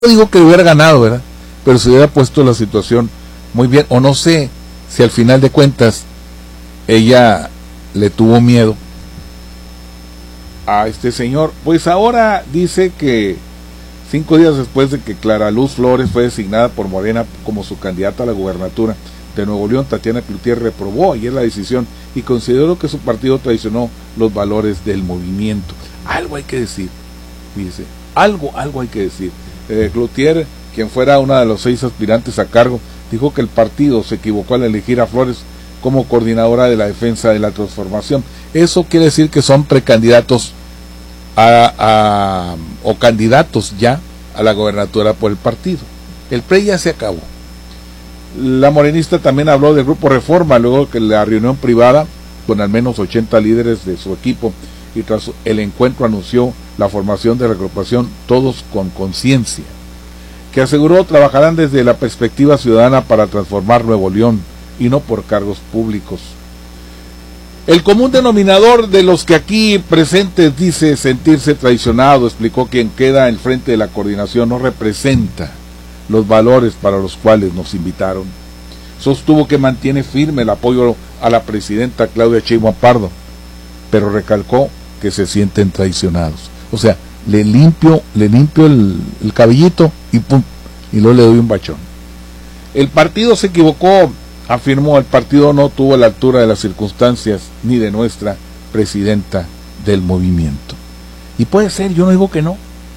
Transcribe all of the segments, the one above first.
No digo que hubiera ganado, ¿verdad? Pero se hubiera puesto la situación muy bien, o no sé si al final de cuentas ella le tuvo miedo a este señor. Pues ahora dice que 5 días después de que Clara Luz Flores fue designada por Morena como su candidata a la gubernatura de Nuevo León, Tatiana Cloutier reprobó ayer la decisión y consideró que su partido traicionó los valores del movimiento. Algo hay que decir, dice, algo hay que decir. Cloutier, quien fuera una de los 6 aspirantes a cargo, dijo que el partido se equivocó al elegir a Flores como coordinadora de la defensa de la transformación. Eso quiere decir que son precandidatos o candidatos ya a la gobernatura por el partido. El PRI ya se acabó. La morenista también habló del Grupo Reforma luego que la reunión privada con al menos 80 líderes de su equipo, y tras el encuentro anunció la formación de la agrupación Todos con Conciencia, que aseguró trabajarán desde la perspectiva ciudadana para transformar Nuevo León y no por cargos públicos. El común denominador de los que aquí presentes dice sentirse traicionado, explicó quien queda al frente de la coordinación no representa los valores para los cuales nos invitaron. Sostuvo que mantiene firme el apoyo a la presidenta Claudia Sheinbaum Pardo, pero recalcó que se sienten traicionados. O sea, le limpio el cabellito y pum, y luego le doy un bachón. El partido se equivocó, afirmó. El partido no tuvo la altura de las circunstancias ni de nuestra presidenta del movimiento. Y puede ser, yo no digo que no,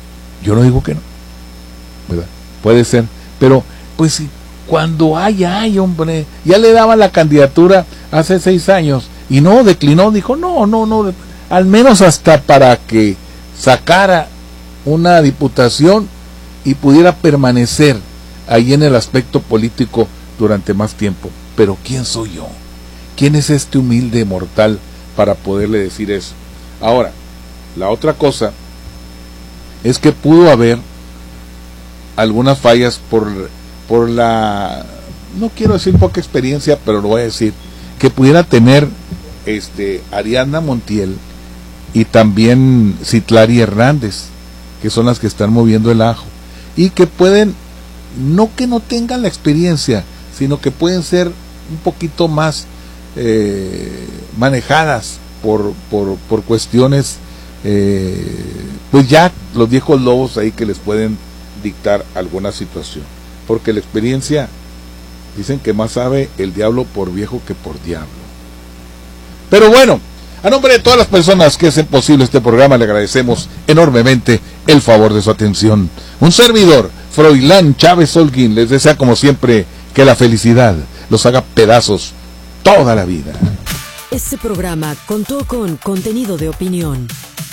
¿verdad? Puede ser, pero pues si cuando hay, hombre, ya le daban la candidatura hace 6 años y no declinó, dijo no, al menos hasta para que sacara una diputación y pudiera permanecer ahí en el aspecto político durante más tiempo. Pero ¿quién soy yo? ¿Quién es este humilde mortal para poderle decir eso? Ahora, la otra cosa es que pudo haber algunas fallas por la, no quiero decir poca experiencia, pero lo voy a decir, que pudiera tener Ariadna Montiel y también Citlali Hernández, que son las que están moviendo el ajo, y que pueden, no que no tengan la experiencia, sino que pueden ser un poquito más manejadas por cuestiones, pues ya los viejos lobos ahí que les pueden dictar alguna situación, porque la experiencia, dicen que más sabe el diablo por viejo que por diablo. Pero bueno, a nombre de todas las personas que hacen posible este programa, le agradecemos enormemente el favor de su atención. Un servidor, Froilán Chávez Holguín, les desea como siempre que la felicidad los haga pedazos toda la vida. Este programa contó con contenido de opinión.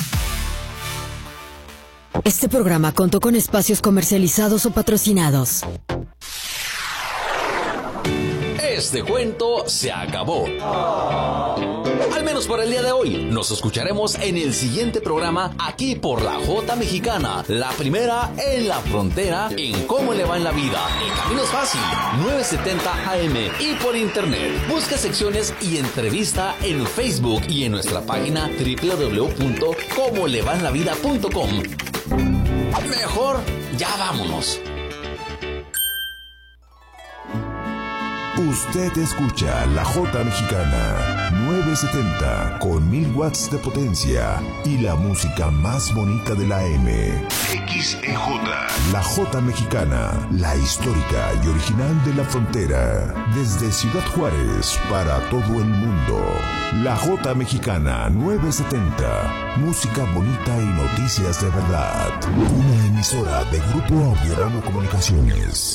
Este programa contó con espacios comercializados o patrocinados. Este cuento se acabó. Al menos por el día de hoy. Nos escucharemos en el siguiente programa aquí por la J Mexicana, la primera en la frontera en Cómo le va en la vida. El camino es fácil, 970 AM y por internet. Busca secciones y entrevista en Facebook y en nuestra página www.comolevaenlavida.com. Mejor ya vámonos. Usted escucha la J Mexicana 970 con 1000 watts de potencia y la música más bonita de la M. XEJ. La J Mexicana, la histórica y original de la frontera. Desde Ciudad Juárez para todo el mundo. La J Mexicana 970. Música bonita y noticias de verdad. Una emisora de Grupo Audiorama Comunicaciones.